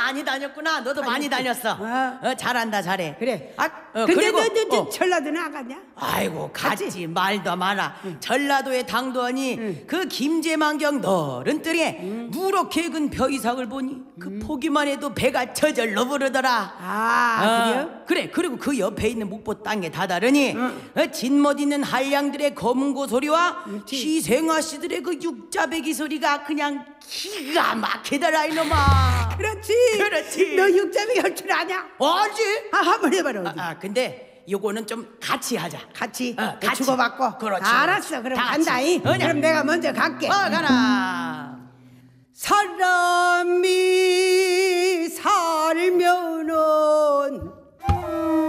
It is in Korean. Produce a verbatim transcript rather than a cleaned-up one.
많이 다녔구나. 너도 많이 다녔어. 어. 어, 잘한다 잘해. 그래. 아, 어, 근데 그리고, 너, 너, 너 어. 전라도는 안 갔냐? 아이고 갔지. 갔지? 말도 마라. 전라도의 당도하니 응. 그 김제만경 너른 뜰에 누렇게 근 벼이삭을 보니 그 보기만 해도 배가 저절로 부르더라. 아, 어, 그래요? 그래. 그리고 그 옆에 있는 목포 땅에 다다르니 어, 진멋 있는 한량들의 검은고 소리와 희생아씨들의 그 육자배기 소리가 그냥 기가 막히더라 이놈아. 그렇지. 그렇지. 너 육잡이 할 줄 아냐? 알지? 아, 한번 해봐라. 아, 어디. 아 근데 요거는 좀 같이 하자. 같이, 어, 그 같이. 주고받고. 그렇지. 알았어. 그럼 다 간다. 같이. 이. 어냐? 그럼 내가 먼저 갈게. 어 가라. 사람이 살면은